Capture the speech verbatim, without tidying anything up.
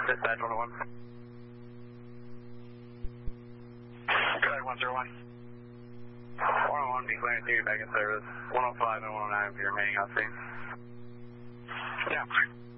Dispatch one oh one. Correct one zero one. one oh one, be clearing to back in service. one oh five and one oh nine for your remaining on scene. Yeah.